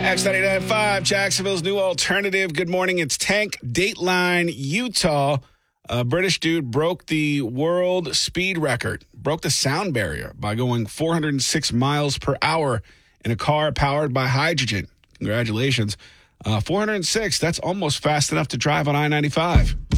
X99.5, Jacksonville's new alternative. Good morning. It's Tank, Dateline, Utah. A British dude broke the world speed record, broke the sound barrier by going 406 miles per hour in a car powered by hydrogen. Congratulations. 406, that's almost fast enough to drive on I-95.